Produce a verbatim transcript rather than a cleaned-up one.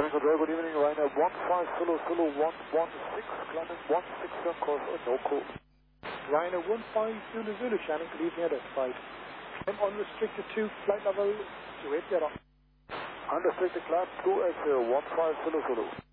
Shannon Control, good evening, Ryanair one five Zulu Zulu one one six, climbing one six on course, uh, no call. Ryanair one five Zulu Zulu, Shannon, good evening, identified. I'm unrestricted to flight level two eight zero. Unrestricted climb two eight zero, one five Zulu Zulu.